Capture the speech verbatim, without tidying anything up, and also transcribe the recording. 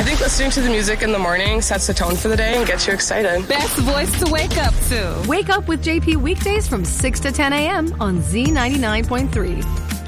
I think listening to the music in the morning sets the tone for the day and gets you excited. Best voice to wake up to. Wake up with J P weekdays from six to ten a.m. on Z ninety-nine point three.